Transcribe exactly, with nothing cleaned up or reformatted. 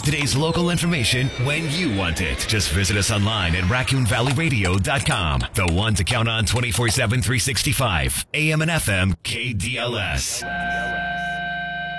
Today's local information when you want it. Just visit us online at raccoon valley radio dot com. The one to count on twenty-four seven, three sixty-five. A M and F M K D L S.